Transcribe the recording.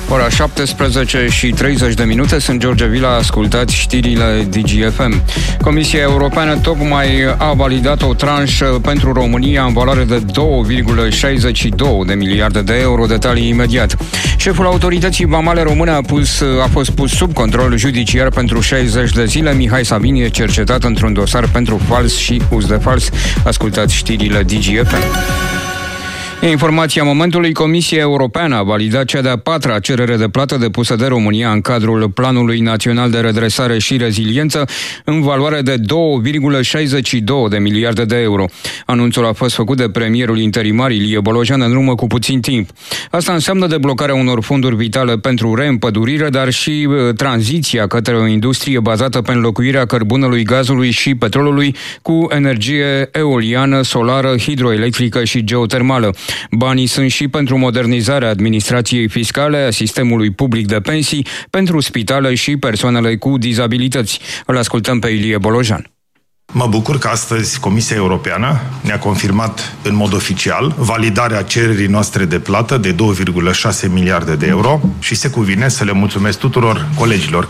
Ora 17 și 30 de minute, sunt George Vila, ascultați știrile DGFM. Comisia Europeană tocmai a validat o tranșă pentru România în valoare de 2,62 de miliarde de euro, detalii imediat. Șeful autorității vamale române a fost pus sub control judiciar pentru 60 de zile. Mihai Sabin e cercetat într-un dosar pentru fals și uz de fals. Ascultați știrile DGFM. Informația momentului: Comisia Europeană a validat cea de-a patra cerere de plată depusă de România în cadrul Planului Național de Redresare și Reziliență în valoare de 2,62 de miliarde de euro. Anunțul a fost făcut de premierul interimar Ilie Bolojan în urmă cu puțin timp. Asta înseamnă deblocarea unor fonduri vitale pentru reîmpădurire, dar și tranziția către o industrie bazată pe înlocuirea cărbunelui, gazului și petrolului cu energie eoliană, solară, hidroelectrică și geotermală. Banii sunt și pentru modernizarea administrației fiscale, a sistemului public de pensii, pentru spitale și persoanele cu dizabilități. Îl ascultăm pe Ilie Bolojan. Mă bucur că astăzi Comisia Europeană ne-a confirmat în mod oficial validarea cererii noastre de plată de 2,6 miliarde de euro și se cuvine să le mulțumesc tuturor colegilor